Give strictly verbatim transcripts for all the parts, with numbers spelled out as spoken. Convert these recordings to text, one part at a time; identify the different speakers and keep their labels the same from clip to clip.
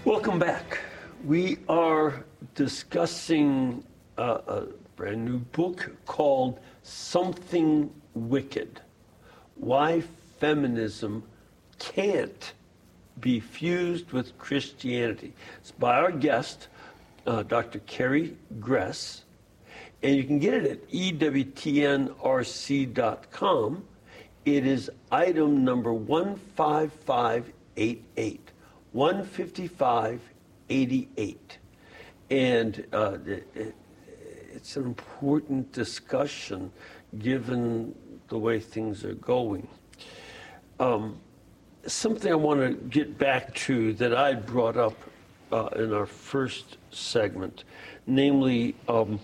Speaker 1: Welcome back. We are discussing uh, a brand new book called Something Wicked: Why Feminism Can't Be Fused with Christianity. It's by our guest, uh, Doctor Carrie Gress, and you can get it at E W T N R C dot com. It is item number one five five eight eight, one fifty-five eighty-eight. And uh, it, it, it's an important discussion given the way things are going. Um, something I want to get back to that I brought up uh, in our first segment, namely, um,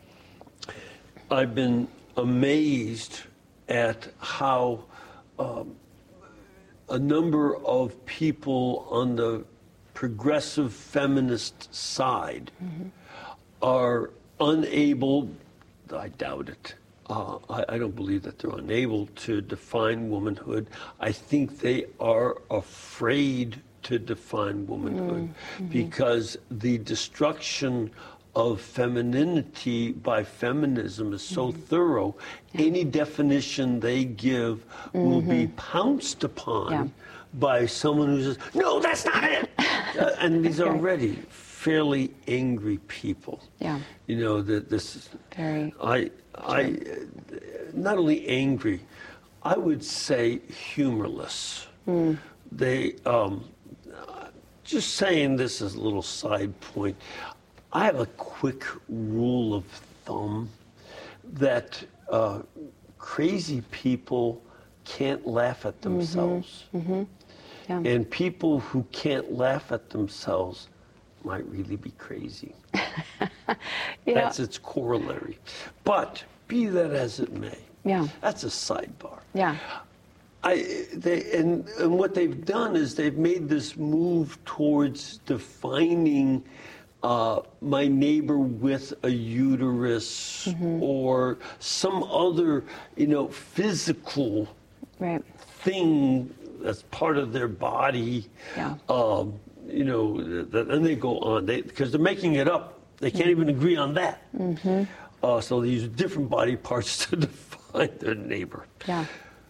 Speaker 1: I've been amazed at how um, a number of people on the progressive feminist side mm-hmm. are unable, I doubt it, uh, I, I don't believe that they're unable to define womanhood. I think they are afraid to define womanhood mm-hmm. because the destruction of femininity by feminism is so mm-hmm. thorough, yeah. any definition they give mm-hmm. will be pounced upon yeah. by someone who says, no, that's not it. uh, and these are already fairly angry people.
Speaker 2: Yeah.
Speaker 1: You know, that this is,
Speaker 2: very
Speaker 1: I, I, uh, not only angry, I would say humorless. Mm. They, um, just saying this as a little side point, I have a quick rule of thumb that uh, crazy people can't laugh at themselves. Mm-hmm. Mm-hmm. Yeah. And people who can't laugh at themselves might really be crazy. That's know, its corollary. But be that as it may,
Speaker 2: yeah.
Speaker 1: that's a sidebar.
Speaker 2: Yeah.
Speaker 1: I, they, and, and what they've done is they've made this move towards defining Uh, my neighbor with a uterus mm-hmm. or some other, you know, physical
Speaker 2: right.
Speaker 1: thing that's part of their body.
Speaker 2: Yeah.
Speaker 1: Um, you know, th- and they go on they because they're making it up. They can't mm-hmm. even agree on that. Mm-hmm. Uh, so they use different body parts to define their neighbor.
Speaker 2: Yeah.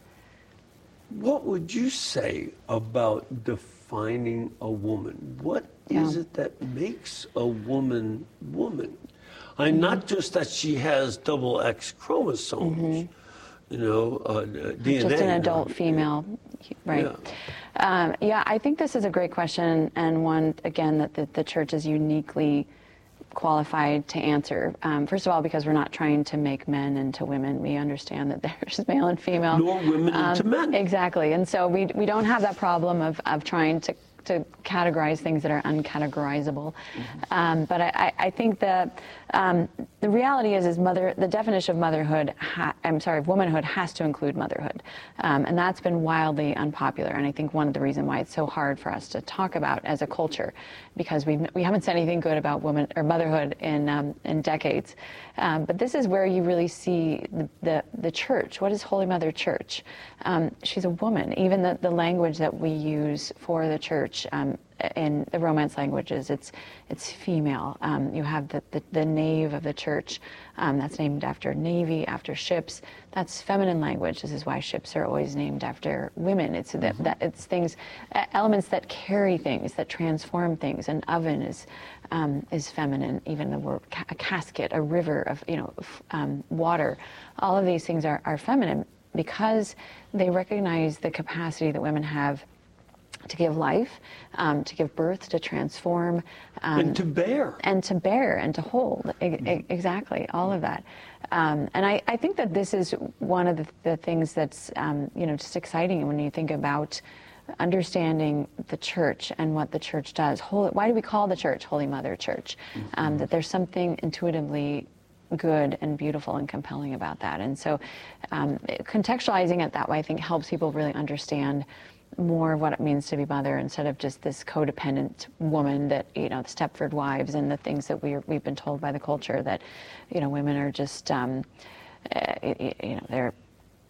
Speaker 1: What would you say about defining a woman? What
Speaker 2: Yeah.
Speaker 1: is it that makes a woman woman? I mean, mm-hmm. not just that she has double X chromosomes, mm-hmm. you know, uh, D N A.
Speaker 2: Just an adult
Speaker 1: right?
Speaker 2: female, right? Yeah. Um, yeah, I think this is a great question, and one, again, that the, the church is uniquely qualified to answer. Um, first of all, because we're not trying to make men into women. We understand that there's male and female.
Speaker 1: Nor women um, into men.
Speaker 2: Exactly. And so we, we don't have that problem of, of trying to to categorize things that are uncategorizable. Mm-hmm. Um, but I, I think that um, the reality is, is mother, the definition of motherhood, ha, I'm sorry, of womanhood has to include motherhood. Um, and that's been wildly unpopular. And I think one of the reasons why it's so hard for us to talk about as a culture, because we we haven't said anything good about woman or motherhood in um, in decades. Um, but this is where you really see the, the, the church. What is Holy Mother Church? Um, she's a woman. Even the, the language that we use for the church um, in the Romance languages, it's it's female. Um, you have the, the, the nave of the church. Um, that's named after navy, after ships. That's feminine language. This is why ships are always named after women. It's that, that it's things, elements that carry things, that transform things. An oven is um, is feminine. Even the word ca- a casket, a river of you know f- um, water. All of these things are, are feminine because they recognize the capacity that women have to give life, um, to give birth, to transform. Um,
Speaker 1: and to bear.
Speaker 2: And to bear and to hold. E- e- exactly, all of that. Um, and I, I think that this is one of the, the things that's, um, you know, just exciting when you think about understanding the church and what the church does. Holy, why do we call the church Holy Mother Church? Mm-hmm. Um, that there's something intuitively good and beautiful and compelling about that. And so um, contextualizing it that way, I think, helps people really understand more of what it means to be mother instead of just this codependent woman that, you know, the Stepford Wives and the things that we are, we've been told by the culture that, you know, women are just, um, uh, you know, they're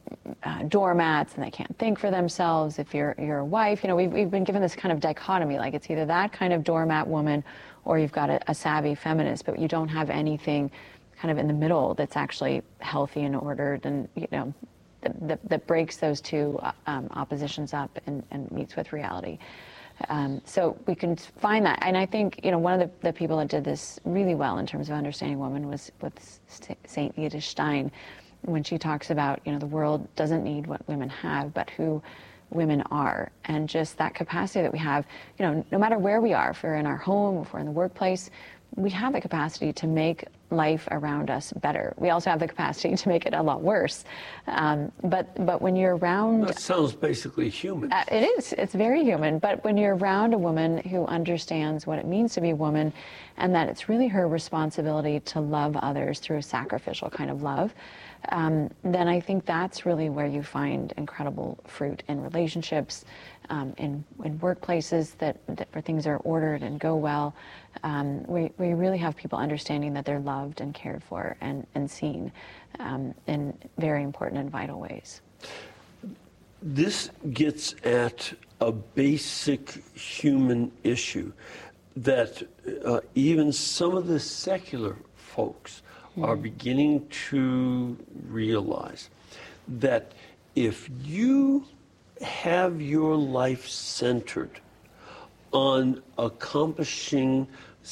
Speaker 2: uh, doormats and they can't think for themselves. If you're, you're a wife, you know, we've, we've been given this kind of dichotomy, like it's either that kind of doormat woman or you've got a, a savvy feminist, but you don't have anything kind of in the middle that's actually healthy and ordered and, you know, that, that, that breaks those two um, oppositions up and, and meets with reality. Um, so we can find that. And I think, you know, one of the, the people that did this really well in terms of understanding women was with Saint Edith Stein, when she talks about, you know, the world doesn't need what women have, but who women are. And just that capacity that we have, you know, no matter where we are, if we're in our home, if we're in the workplace, we have the capacity to make life around us better. We also have the capacity to make it a lot worse. Um, but but when you're around...
Speaker 1: That sounds basically human.
Speaker 2: Uh, it is. It's very human. But when you're around a woman who understands what it means to be a woman and that it's really her responsibility to love others through a sacrificial kind of love, um, then I think that's really where you find incredible fruit in relationships, um, in, in workplaces that, that where things are ordered and go well. Um, we, we really have people understanding that they're loved and cared for and, and seen um, in very important and vital ways.
Speaker 1: This gets at a basic human issue that uh, even some of the secular folks mm. are beginning to realize, that if you have your life centered on accomplishing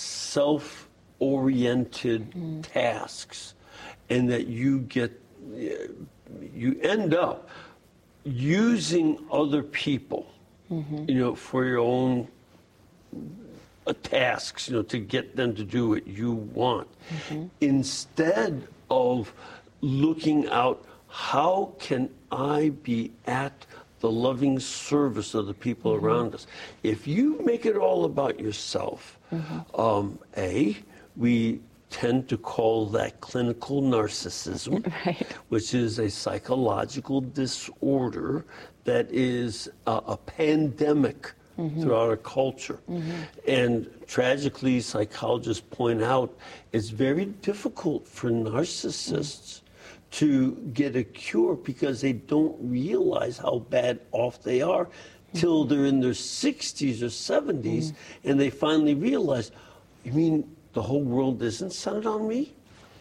Speaker 1: self-oriented mm. tasks, and that you get, you end up using other people, mm-hmm. you know, for your own uh, tasks, you know, to get them to do what you want, mm-hmm. instead of looking out, how can I be at the loving service of the people mm-hmm. around us? If you make it all about yourself, mm-hmm. um, A, we tend to call that clinical narcissism,
Speaker 2: right.
Speaker 1: which is a psychological disorder that is a, a pandemic mm-hmm. throughout our culture. Mm-hmm. And tragically, psychologists point out it's very difficult for narcissists mm-hmm. to get a cure because they don't realize how bad off they are mm-hmm. till they're in their sixties or seventies, mm-hmm. and they finally realize, you mean the whole world isn't centered on me?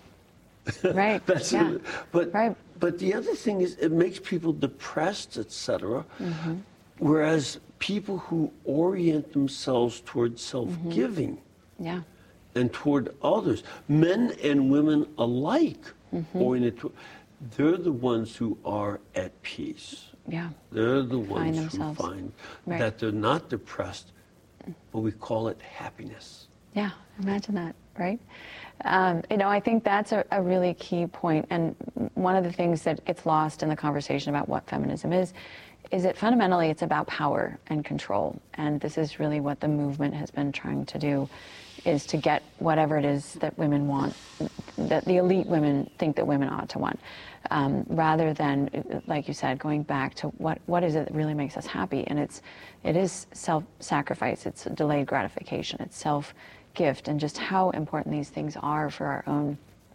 Speaker 2: Right.
Speaker 1: That's
Speaker 2: yeah.
Speaker 1: it. But
Speaker 2: right.
Speaker 1: but the other thing is, it makes people depressed, et cetera. Mm-hmm. Whereas people who orient themselves toward self-giving
Speaker 2: mm-hmm. yeah.
Speaker 1: and toward others, men and women alike, mm-hmm. oriented toward, they're the ones who are at peace.
Speaker 2: Yeah.
Speaker 1: They're the ones
Speaker 2: find
Speaker 1: who find
Speaker 2: right.
Speaker 1: that they're not depressed, but we call it happiness.
Speaker 2: Yeah, imagine that, right? Um, you know, I think that's a, a really key point, and one of the things that gets lost in the conversation about what feminism is, is that fundamentally it's about power and control, and this is really what the movement has been trying to do, is to get whatever it is that women want, that the elite women think that women ought to want, um, rather than, like you said, going back to what, what is it that really makes us happy, and it's, it is self-sacrifice, it's delayed gratification, it's self-gift, and just how important these things are for our own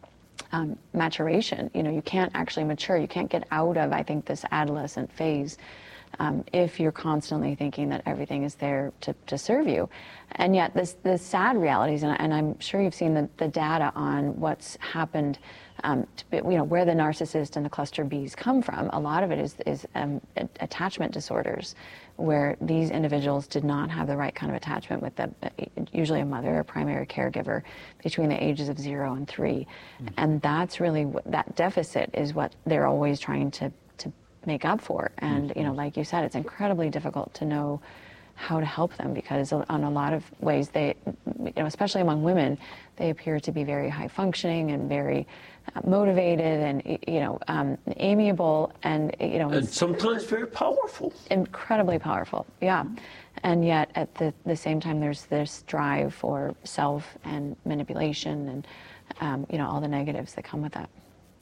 Speaker 2: um, maturation. You know, you can't actually mature, you can't get out of, I think, this adolescent phase Um, if you're constantly thinking that everything is there to, to serve you. And yet this, the sad realities, and, and I'm sure you've seen the, the data on what's happened, um, to, you know, where the narcissist and the cluster Bs come from. A lot of it is, is um, attachment disorders, where these individuals did not have the right kind of attachment with the, usually a mother or primary caregiver, between the ages of zero and three. Mm-hmm. And that's really, that deficit is what they're always trying to make up for. And, you know, like you said, it's incredibly difficult to know how to help them, because on a lot of ways they, you know, especially among women, they appear to be very high functioning and very uh, motivated and, you know, um, amiable and, you know.
Speaker 1: And sometimes very powerful.
Speaker 2: Incredibly powerful, yeah. And yet at the, the same time, there's this drive for self and manipulation and, um, you know, all the negatives that come with that.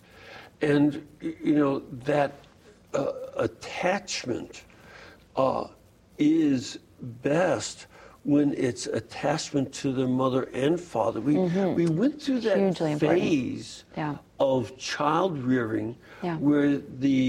Speaker 1: And, you know, that Uh, attachment uh, is best when it's attachment to the mother and father. We mm-hmm. we went through that
Speaker 2: Hugely
Speaker 1: phase
Speaker 2: yeah.
Speaker 1: of child rearing
Speaker 2: yeah.
Speaker 1: where the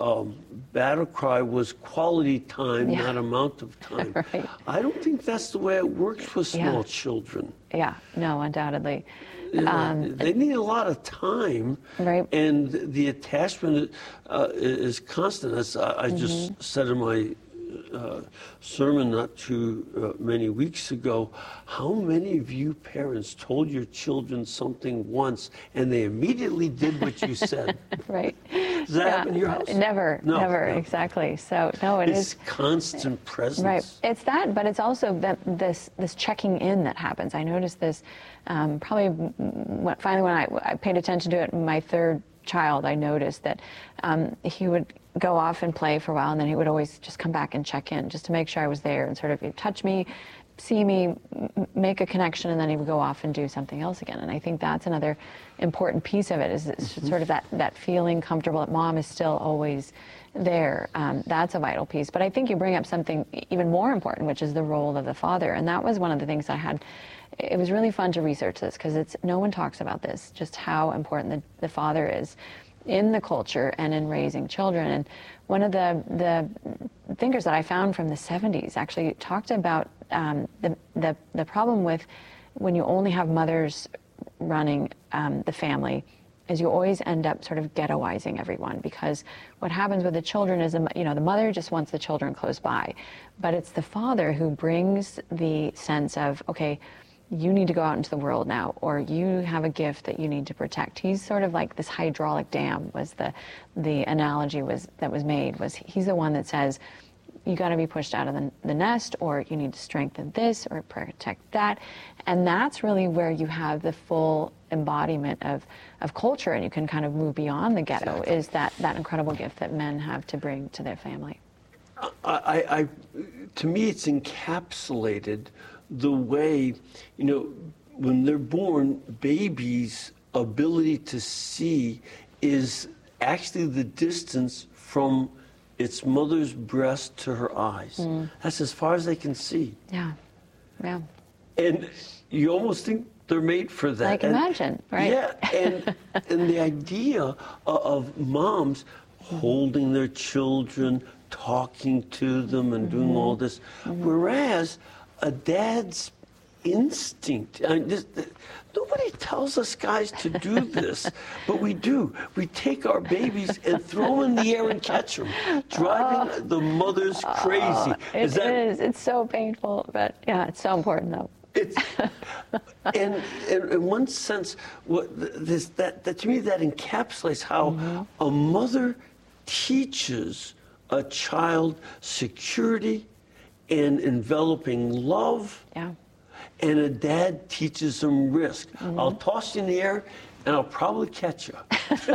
Speaker 1: um, battle cry was quality time,
Speaker 2: Yeah.
Speaker 1: not amount of time.
Speaker 2: Right.
Speaker 1: I don't think that's the way it works with small
Speaker 2: Yeah.
Speaker 1: children.
Speaker 2: Yeah, no, undoubtedly.
Speaker 1: Yeah,
Speaker 2: Um,
Speaker 1: they need a lot of time,
Speaker 2: Right.
Speaker 1: and the attachment uh, is constant. As I, I just
Speaker 2: Mm-hmm.
Speaker 1: said in my uh, sermon not too uh, many weeks ago, how many of you parents told your children something once and they immediately did what you said?
Speaker 2: right.
Speaker 1: Does that happen in your house?
Speaker 2: Never,
Speaker 1: No,
Speaker 2: never,
Speaker 1: no.
Speaker 2: exactly. So, no, it
Speaker 1: It's
Speaker 2: is.
Speaker 1: constant presence.
Speaker 2: Right. It's that, but it's also that this this checking in that happens. I noticed this um, probably when, finally when I, I paid attention to it. My third child, I noticed that um, he would go off and play for a while, and then he would always just come back and check in, just to make sure I was there and sort of he'd touch me, see me, m- make a connection, and then he would go off and do something else again. And I think that's another important piece of it, is it's
Speaker 1: Mm-hmm.
Speaker 2: sort of that that feeling comfortable that mom is still always there. Um, that's a vital piece. But I think you bring up something even more important, which is the role of the father. And that was one of the things I had. It was really fun to research this, because it's no one talks about this, just how important the, the father is in the culture and in raising children. And one of the the thinkers that I found from the seventies actually talked about um, the, the the problem with when you only have mothers running um, the family, is you always end up sort of ghettoizing everyone, because what happens with the children is, the, you know, the mother just wants the children close by, but it's the father who brings the sense of, okay, you need to go out into the world now, or you have a gift that you need to protect. He's sort of like this hydraulic dam, was the the analogy was that was made, was he's the one that says, you got to be pushed out of the, the nest, or you need to strengthen this or protect that. And that's really where you have the full embodiment of, of culture, and you can kind of move beyond the ghetto,
Speaker 1: Exactly.
Speaker 2: is that, that incredible gift that men have to bring to their family.
Speaker 1: I, I, I, to me, it's encapsulated the way, you know, when they're born, babies' ability to see is actually the distance from its mother's breast to her eyes.
Speaker 2: Mm.
Speaker 1: That's as far as they can see.
Speaker 2: Yeah, yeah.
Speaker 1: And you almost think they're made for that.
Speaker 2: I can
Speaker 1: And-
Speaker 2: imagine, right?
Speaker 1: Yeah, and and the idea of, of moms holding their children, talking to them, and doing all this, whereas a dad's instinct. I mean, this, this, nobody tells us guys to do this, but we do. We take our babies and throw them in the air and catch them, driving the mothers crazy.
Speaker 2: It
Speaker 1: Is that-
Speaker 2: is. It's so painful, but yeah, it's so important though.
Speaker 1: It's, and, and in one sense, what th- this that, that to me that encapsulates how
Speaker 2: Mm-hmm.
Speaker 1: a mother teaches a child security and enveloping love,
Speaker 2: Yeah.
Speaker 1: and a dad teaches them risk.
Speaker 2: Mm-hmm.
Speaker 1: I'll toss you in the air, and I'll probably catch you.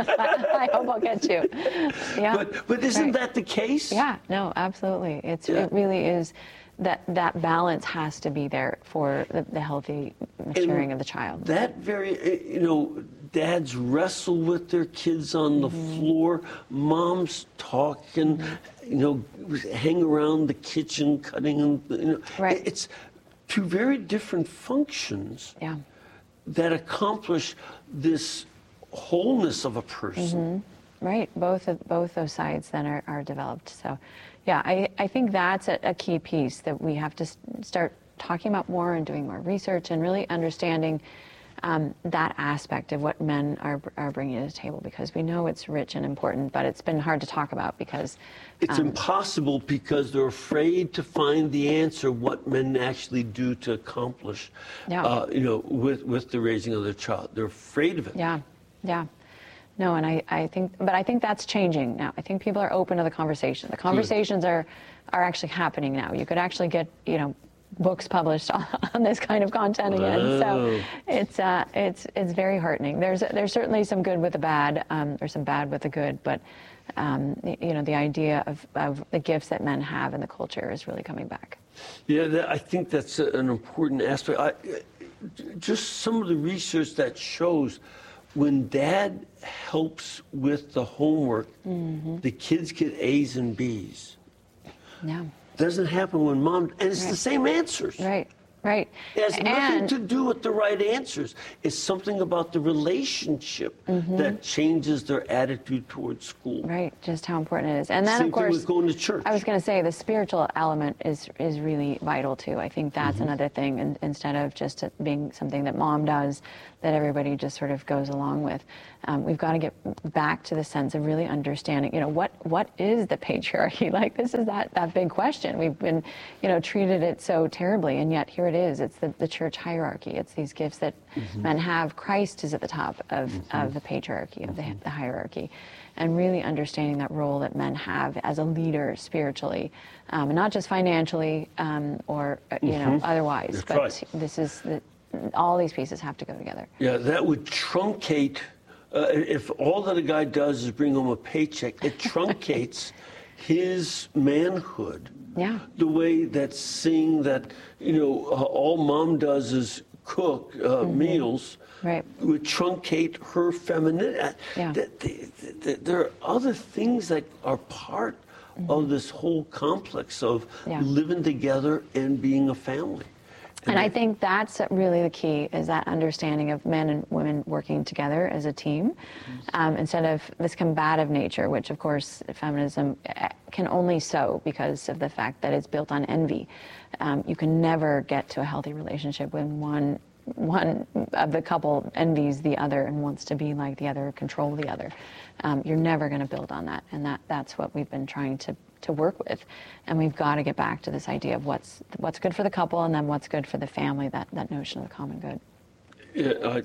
Speaker 2: I hope I'll get you. Yeah.
Speaker 1: But but isn't
Speaker 2: Right.
Speaker 1: that the case?
Speaker 2: Yeah, no, absolutely. It's
Speaker 1: Yeah.
Speaker 2: it really is that that balance has to be there for the, the healthy maturing of the child.
Speaker 1: That very, eh, you know, dads wrestle with their kids on the
Speaker 2: Mm-hmm.
Speaker 1: floor, moms talking, you know, hang around the kitchen, cutting them, you know.
Speaker 2: Right.
Speaker 1: It's two very different functions
Speaker 2: Yeah.
Speaker 1: that accomplish this wholeness of a person.
Speaker 2: Right. Both of both those sides then are, are developed. So, yeah, I, I think that's a, a key piece that we have to s- start talking about more and doing more research and really understanding um, that aspect of what men are are bringing to the table, because we know it's rich and important, but it's been hard to talk about because
Speaker 1: It's impossible because they're afraid to find the answer what men actually do to accomplish,
Speaker 2: Yeah.
Speaker 1: uh, you know, with, with the raising of their child. They're afraid of it.
Speaker 2: Yeah, yeah. No, and I, I think, but I think that's changing now. I think people are open to the conversation. The conversations are, are actually happening now. You could actually get, you know, books published on, on this kind of content again.
Speaker 1: Wow.
Speaker 2: So it's, uh, it's, it's very heartening. There's, there's certainly some good with the bad, um, or some bad with the good, but, um, y- you know, the idea of, of the gifts that men have in the culture is really coming back.
Speaker 1: Yeah, that, I think that's a, an important aspect. I, just some of the research that shows when dad helps with the homework,
Speaker 2: Mm-hmm.
Speaker 1: the kids get A's and B's.
Speaker 2: Yeah,
Speaker 1: Doesn't happen when mom, and it's the
Speaker 2: Right.
Speaker 1: same answers.
Speaker 2: right, Right.
Speaker 1: It has nothing
Speaker 2: And
Speaker 1: to do with the right answers. It's something about the relationship
Speaker 2: Mm-hmm.
Speaker 1: that changes their attitude towards school.
Speaker 2: right, just how important it is. And then,
Speaker 1: Same
Speaker 2: of course,
Speaker 1: thing with going to church.
Speaker 2: I was going to say the spiritual element is is really vital too. I think that's
Speaker 1: Mm-hmm.
Speaker 2: another thing, and instead of just it being something that mom does, that everybody just sort of goes along with. Um, we've got to get back to the sense of really understanding. You know, what what is the patriarchy? Like, this is that that big question. We've been, you know, treated it so terribly, and yet here it is. It's the, the church hierarchy. It's these gifts that
Speaker 1: Mm-hmm.
Speaker 2: men have. Christ is at the top of of the patriarchy, of the, the hierarchy. And really understanding that role that men have as a leader spiritually, um, not just financially um, or uh, you know otherwise.
Speaker 1: That's
Speaker 2: but
Speaker 1: right.
Speaker 2: this is the, all these pieces have to go together.
Speaker 1: Yeah, that would truncate. Uh, if all that a guy does is bring home a paycheck, it truncates his manhood.
Speaker 2: Yeah.
Speaker 1: The way that seeing that, you know, uh, all mom does is cook uh, meals.
Speaker 2: Right.
Speaker 1: Would truncate her femininity.
Speaker 2: Yeah.
Speaker 1: Th- th- th- There are other things that are part of this whole complex of
Speaker 2: Yeah.
Speaker 1: living together and being a family.
Speaker 2: And I think that's really the key, is that understanding of men and women working together as a team, um, instead of this combative nature, which of course feminism uh, can only sow because of the fact that it's built on envy. Um, you can never get to a healthy relationship when one one of the couple envies the other and wants to be like the other, control the other. Um, you're never going to build on that, and that that's what we've been trying to to work with. And we've got to get back to this idea of what's what's good for the couple and then what's good for the family, that, that notion of the common good.
Speaker 1: Yeah, I,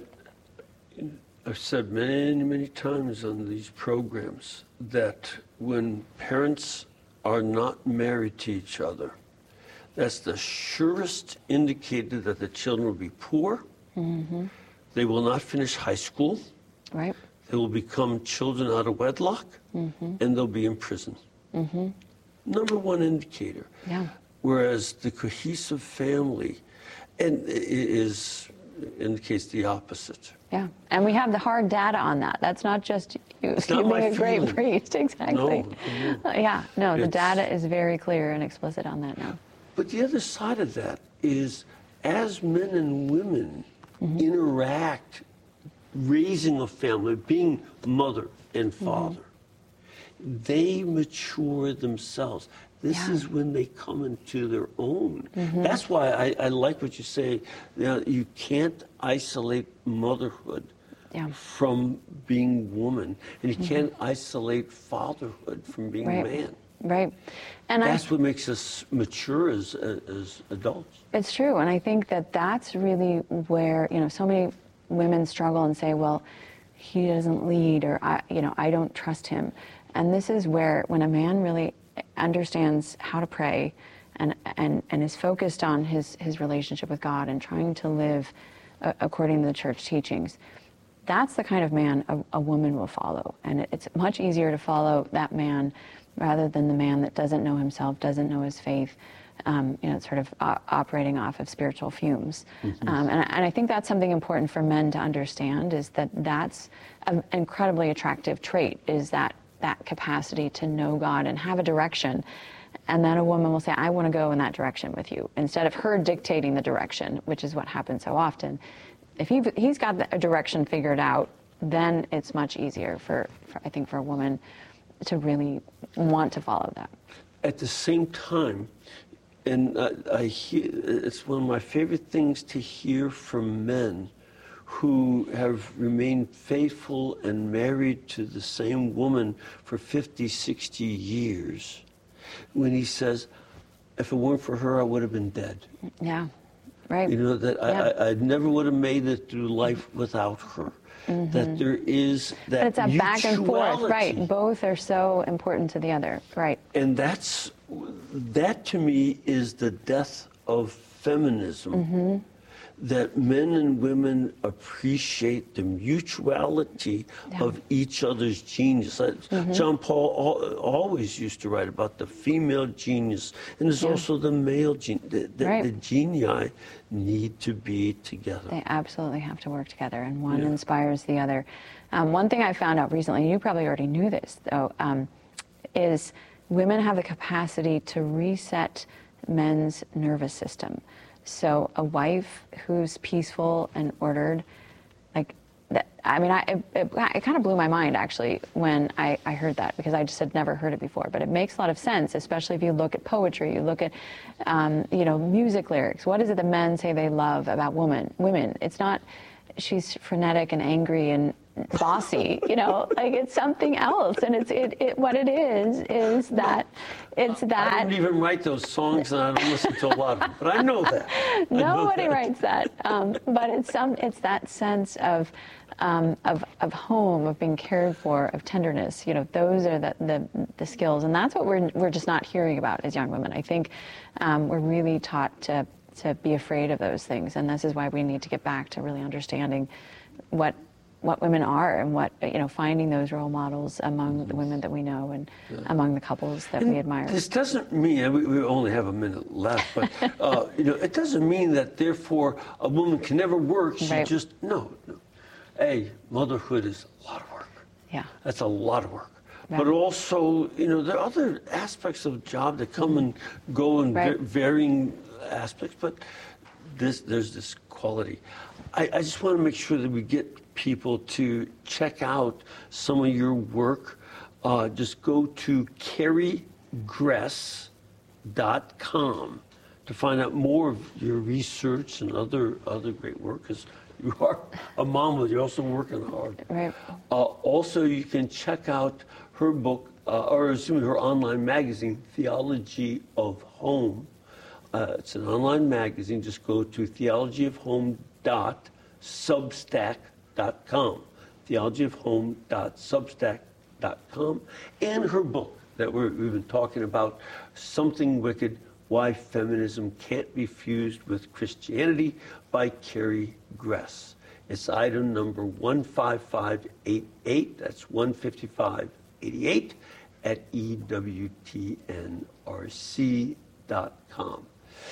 Speaker 1: I've said many, many times on these programs that when parents are not married to each other, that's the surest indicator that the children will be poor. Mm-hmm. They will not finish high school.
Speaker 2: Right?
Speaker 1: They will become children out of wedlock, mm-hmm. and they'll be in prison. Mm-hmm. Number one indicator.
Speaker 2: Yeah.
Speaker 1: Whereas the cohesive family and i- is indicates the opposite.
Speaker 2: Yeah. And we have the hard data on that. That's not just you,
Speaker 1: It's
Speaker 2: you
Speaker 1: not my
Speaker 2: being a great
Speaker 1: feeling.
Speaker 2: priest. Exactly.
Speaker 1: No,
Speaker 2: Uh, yeah. No, the
Speaker 1: It's-
Speaker 2: data is very clear and explicit on that now.
Speaker 1: But the other side of that is as men and women
Speaker 2: Mm-hmm.
Speaker 1: interact, raising a family, being mother and father, they mature themselves. This
Speaker 2: Yeah.
Speaker 1: is when they come into their own. That's why I, I like what you say. You know, you can't isolate motherhood
Speaker 2: Yeah.
Speaker 1: from being woman, and you can't isolate fatherhood from being
Speaker 2: Right.
Speaker 1: man.
Speaker 2: Right. And I
Speaker 1: That's what makes us mature as as adults.
Speaker 2: It's true, and I think that that's really where, you know, so many women struggle and say, well, he doesn't lead, or I, you know, I don't trust him. And this is where, when a man really understands how to pray and and, and is focused on his, his relationship with God and trying to live uh, according to the church teachings, that's the kind of man a, a woman will follow. And it, it's much easier to follow that man rather than the man that doesn't know himself, doesn't know his faith, um, you know, sort of uh, operating off of spiritual fumes. Mm-hmm. Um, and, and I think that's something important for men to understand, is that that's an incredibly attractive trait, is that that capacity to know God and have a direction. And then a woman will say, I want to go in that direction with you, instead of her dictating the direction, which is what happens so often. If he, he's got a direction figured out, then it's much easier for, for, I think, for a woman to really want to follow that.
Speaker 1: At the same time, and I, I hear, it's one of my favorite things to hear from men who have remained faithful and married to the same woman for fifty, sixty years, when he says, if it weren't for her, I would have been dead.
Speaker 2: Yeah, right.
Speaker 1: You know, that
Speaker 2: Yeah.
Speaker 1: I, I never would have made it through life without her. Mm-hmm. That there is that
Speaker 2: But it's a back and forth,
Speaker 1: mutuality.
Speaker 2: right? Both are so important to the other, right?
Speaker 1: And that's, that to me is the death of feminism.
Speaker 2: Mm-hmm.
Speaker 1: That men and women appreciate the mutuality
Speaker 2: Yeah.
Speaker 1: of each other's genius. Uh,
Speaker 2: Mm-hmm.
Speaker 1: John Paul al- always used to write about the female genius, and there's
Speaker 2: Yeah.
Speaker 1: also the male genius. The, the,
Speaker 2: Right.
Speaker 1: the genii need to be together.
Speaker 2: They absolutely have to work together, and one
Speaker 1: Yeah.
Speaker 2: inspires the other. Um, one thing I found out recently, and you probably already knew this, though, um, is women have the capacity to reset men's nervous system. So a wife who's peaceful and ordered, like, that, I mean, I, it, it, it kind of blew my mind, actually, when I, I heard that, because I just had never heard it before. But it makes a lot of sense, especially if you look at poetry, you look at, um, you know, music lyrics. What is it that men say they love about women? Women. It's not, she's frenetic and angry and bossy, you know, like it's something else. And it's it, it what it is is that it's that.
Speaker 1: I don't even write those songs, and I don't listen to a lot of them, but I know that. I
Speaker 2: Nobody
Speaker 1: know that.
Speaker 2: writes that. Um, but it's some it's that sense of um, of of home, of being cared for, of tenderness. You know, those are the the, the skills, and that's what we're we're just not hearing about as young women. I think um, we're really taught to to be afraid of those things, and this is why we need to get back to really understanding what what women are, and what, you know, finding those role models among the women that we know, and yeah. among the couples that
Speaker 1: and
Speaker 2: we admire.
Speaker 1: This doesn't mean, we, we only have a minute left, but uh, you know, it doesn't mean that therefore a woman can never work. She
Speaker 2: right.
Speaker 1: just no, no. Hey, motherhood is a lot of work.
Speaker 2: Yeah,
Speaker 1: that's a lot of work. Right. But also, you know, there are other aspects of the job that come and go in right. va- varying aspects. But this, there's this quality. I, I just want to make sure that we get people to check out some of your work. Uh, just go to Carrie Gress dot com to find out more of your research and other other great work, because you are a mom, but you're also working hard.
Speaker 2: Right.
Speaker 1: Uh, also, you can check out her book, uh, or assuming her online magazine, Theology of Home. Uh, it's an online magazine. Just go to theology of home dot substack dot com, theology of home dot substack dot com, and her book that we're, we've been talking about, Something Wicked, Why Feminism Can't Be Fused with Christianity, by Carrie Gress. It's item number one five five eight eight, that's one fifty-five eighty-eight, at E W T N R C dot com.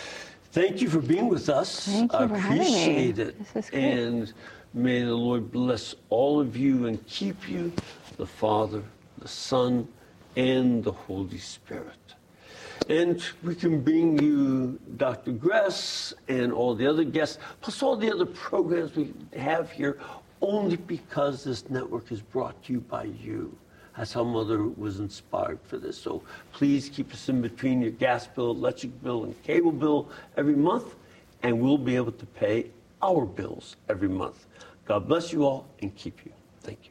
Speaker 1: Thank you for being with us.
Speaker 2: Thank you
Speaker 1: I
Speaker 2: for
Speaker 1: appreciate
Speaker 2: having me.
Speaker 1: it.
Speaker 2: This is great.
Speaker 1: And may the Lord bless all of you and keep you, the Father, the Son, and the Holy Spirit. And we can bring you Doctor Gress and all the other guests, plus all the other programs we have here, only because this network is brought to you by you. That's how Mother was inspired for this. So please keep us in between your gas bill, electric bill, and cable bill every month, and we'll be able to pay our bills every month. God bless you all and keep you. Thank you.